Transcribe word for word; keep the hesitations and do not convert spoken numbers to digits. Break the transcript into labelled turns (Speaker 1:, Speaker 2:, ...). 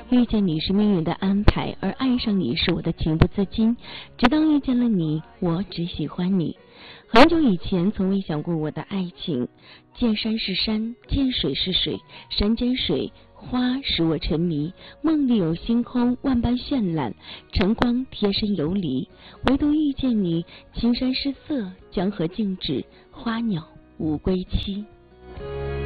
Speaker 1: 遇见你是命运的安排，而爱上你是我的情不自禁。直到遇见了你，我只喜欢你。很久以前从未想过我的爱情，见山是山，见水是水，山间水花使我沉迷，梦里有星空万般绚烂，晨光贴身游离，唯独遇见你，青山失色，江河静止，花鸟无归期。